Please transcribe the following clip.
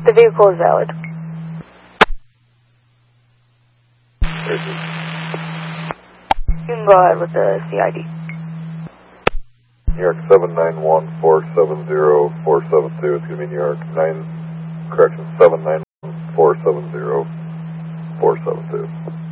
The vehicle is valid. You can go ahead with the CID. New York 791-470-472. It's going to be New York 791-470-472.